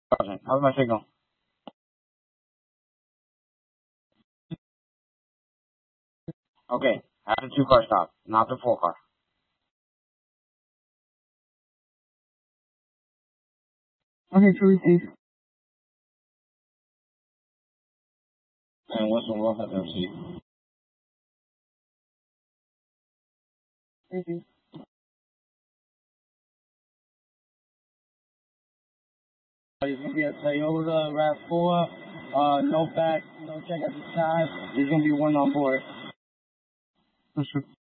How's my signal? Okay, have the 2-car stop, not the 4-car. Okay, to receive. And what's the world have MC? Receive. He's gonna be a Toyota RAV4, no back, no check at the time. There's gonna be one on board. For sure.